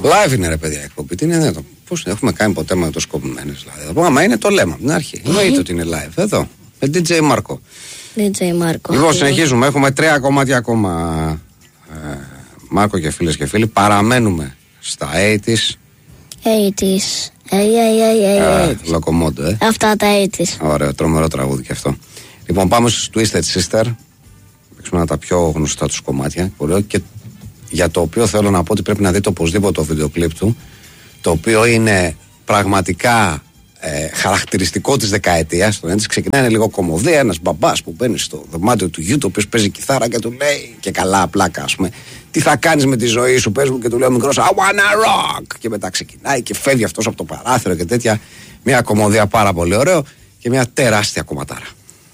Live είναι ρε παιδιά η εκπομπή. Τι είναι εδώ. Πώς έχουμε κάνει ποτέ με το σκοπημένες δηλαδή. Άμα είναι το λέμε από την αρχή. Εννοείται ότι είναι live. Εδώ. Με DJ Μάρκο. DJ Μάρκο. Λοιπόν, συνεχίζουμε. Έχουμε 3 κομμάτια ακόμα. Μάρκο και φίλες και φίλοι. Παραμένουμε στα 80's. 80's. Λοκομόντο, Αυτά τα 80's. Ωραίο, τρομερό τραγούδι και αυτό. Λοιπόν, πάμε στους Twisted Sister. Παίξουμε ένα τα πιο γνωστά τους κομμάτια. Και για το οποίο θέλω να πω ότι πρέπει να δείτε οπωσδήποτε το βίντεο κλιπ του. Το οποίο είναι πραγματικά χαρακτηριστικό της δεκαετίας. Έτσι ξεκινάει λίγο κομμωδία. Ένας μπαμπάς που μπαίνει στο δωμάτιο του γιου, το οποίο παίζει κιθάρα και του λέει και καλά πλάκα, ας πούμε, τι θα κάνεις με τη ζωή σου, πες μου, και του λέει ο μικρός I wanna rock. Και μετά ξεκινάει και φεύγει αυτός από το παράθυρο και τέτοια. Μια κομμωδία πάρα πολύ ωραίο και μια τεράστια κομματάρα.